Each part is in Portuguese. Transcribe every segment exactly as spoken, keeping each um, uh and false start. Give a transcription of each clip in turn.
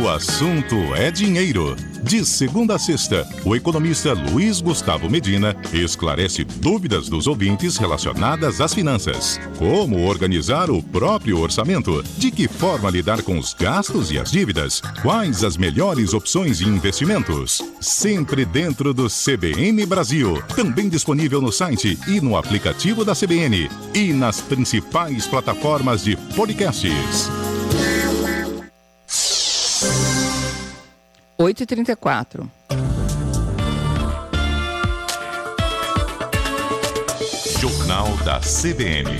assunto é dinheiro. De segunda a sexta, o economista Luiz Gustavo Medina esclarece dúvidas dos ouvintes relacionadas às finanças. Como organizar o próprio orçamento? De que forma lidar com os gastos e as dívidas? Quais as melhores opções de investimentos? Sempre dentro do C B N Brasil. Também disponível no site e no aplicativo da C B N. E nas principais plataformas de podcasts. oito e trinta e quatro. Jornal da C B N.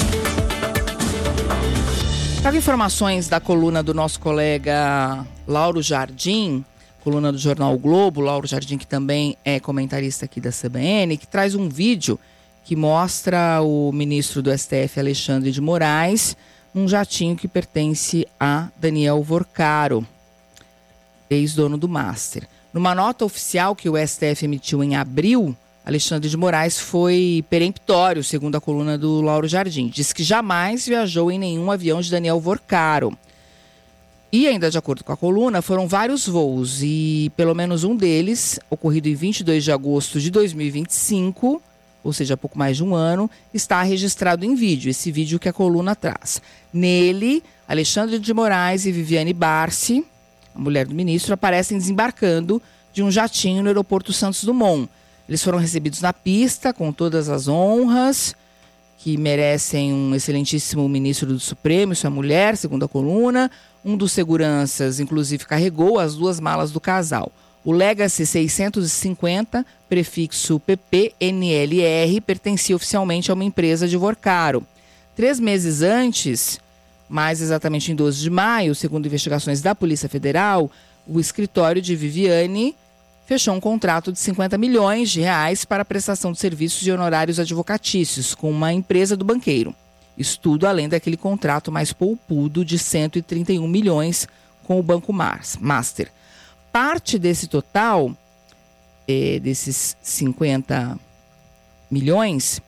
Trago informações da coluna do nosso colega Lauro Jardim, coluna do Jornal o Globo. Lauro Jardim, que também é comentarista aqui da C B N, que traz um vídeo que mostra o ministro do S T F, Alexandre de Moraes, num jatinho que pertence a Daniel Vorcaro, ex-dono do Master. Numa nota oficial que o S T F emitiu em abril, Alexandre de Moraes foi peremptório, segundo a coluna do Lauro Jardim. Diz que jamais viajou em nenhum avião de Daniel Vorcaro. E ainda de acordo com a coluna, foram vários voos e pelo menos um deles, ocorrido em vinte e dois de agosto de dois mil e vinte e cinco, ou seja, há pouco mais de um ano, está registrado em vídeo, esse vídeo que a coluna traz. Nele, Alexandre de Moraes e Viviane Barsi, a mulher do ministro, aparecem desembarcando de um jatinho no aeroporto Santos Dumont. Eles foram recebidos na pista com todas as honras que merecem um excelentíssimo ministro do Supremo e sua mulher, segundo a coluna. Um dos seguranças, inclusive, carregou as duas malas do casal. O Legacy seiscentos e cinquenta, prefixo P P N L R, pertencia oficialmente a uma empresa de Vorcaro. Três meses antes, mais exatamente em doze de maio, segundo investigações da Polícia Federal, o escritório de Viviane fechou um contrato de cinquenta milhões de reais para a prestação de serviços e honorários advocatícios com uma empresa do banqueiro. Isso tudo além daquele contrato mais poupudo de cento e trinta e um milhões com o Banco Master. Parte desse total, eh, desses cinquenta milhões,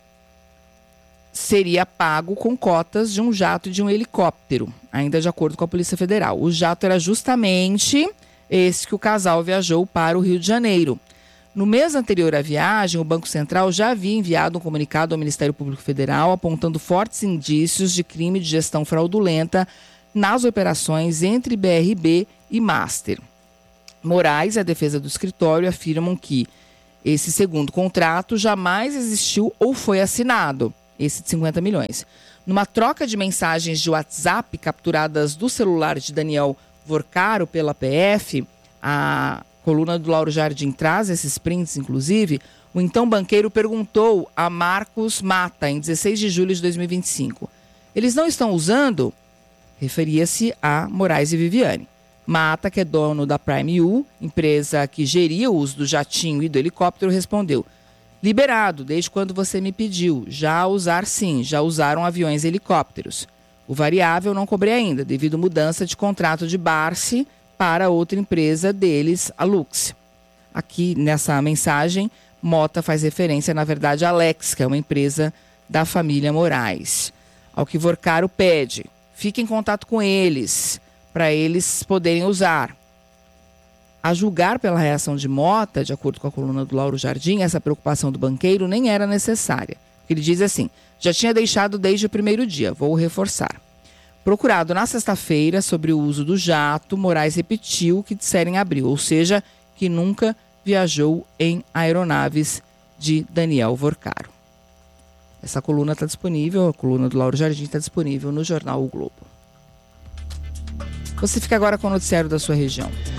seria pago com cotas de um jato e de um helicóptero, ainda de acordo com a Polícia Federal. O jato era justamente esse que o casal viajou para o Rio de Janeiro. No mês anterior à viagem, o Banco Central já havia enviado um comunicado ao Ministério Público Federal apontando fortes indícios de crime de gestão fraudulenta nas operações entre B R B e Master. Moraes e a defesa do escritório afirmam que esse segundo contrato jamais existiu ou foi assinado, esse de cinquenta milhões. Numa troca de mensagens de WhatsApp capturadas do celular de Daniel Vorcaro pela P F, a coluna do Lauro Jardim traz esses prints, inclusive, o então banqueiro perguntou a Marcos Mata, em dezesseis de julho de dois mil e vinte e cinco. Eles não estão usando? Referia-se a Moraes e Viviane. Mata, que é dono da Prime U, empresa que geria o uso do jatinho e do helicóptero, respondeu: liberado, desde quando você me pediu. Já usar sim, já usaram aviões e helicópteros. O variável não cobrei ainda, devido à mudança de contrato de Barsi para outra empresa deles, a Lux. Aqui nessa mensagem, Mota faz referência, na verdade, a Alex, que é uma empresa da família Moraes. Ao que Vorcaro pede: fique em contato com eles, para eles poderem usar. A julgar pela reação de Mota, de acordo com a coluna do Lauro Jardim, essa preocupação do banqueiro nem era necessária. Ele diz assim: já tinha deixado desde o primeiro dia, vou reforçar. Procurado na sexta-feira sobre o uso do jato, Moraes repetiu o que dissera em abril, ou seja, que nunca viajou em aeronaves de Daniel Vorcaro. Essa coluna está disponível, a coluna do Lauro Jardim está disponível no jornal O Globo. Você fica agora com o noticiário da sua região.